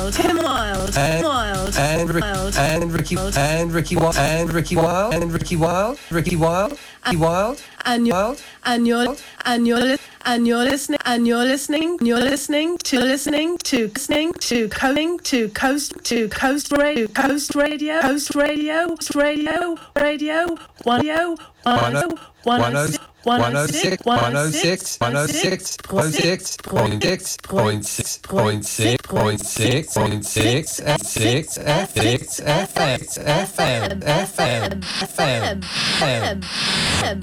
Tim Wild, and Ricky Wild, and Ricky Wild, and Ricky Wild, and Ricky Wild, Ricky Wild, and you're listening to Coast Radio 106.6 FM.